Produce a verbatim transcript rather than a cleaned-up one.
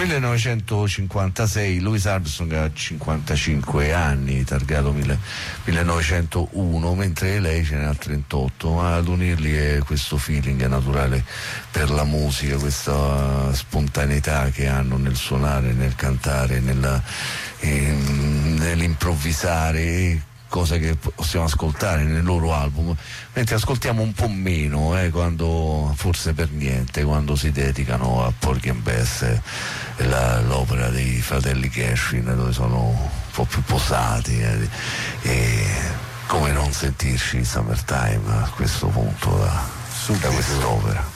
millenovecentocinquantasei Louis Armstrong ha cinquantacinque anni, targato mille, millenovecentouno, mentre lei ce ne ha trentotto, ma ad unirli è questo feeling naturale per la musica, questa spontaneità che hanno nel suonare, nel cantare, nella, eh, nell'improvvisare, cosa che possiamo ascoltare nei loro album, mentre ascoltiamo un po' meno, eh, quando, forse per niente, quando si dedicano a Porgy and Bess, eh, la, l'opera dei fratelli Gershwin, dove sono un po' più posati, eh, e come non sentirci Summertime a questo punto da, da quest'opera.